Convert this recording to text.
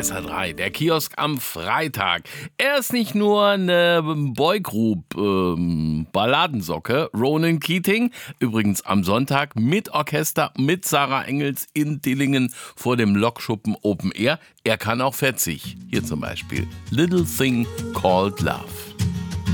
SR3, der Kiosk am Freitag. Er ist nicht nur eine Boygroup-Balladensocke, Ronan Keating, übrigens am Sonntag mit Orchester, mit Sarah Engels in Dillingen vor dem Lokschuppen Open Air. Er kann auch fetzig. Hier zum Beispiel Little Thing Called Love.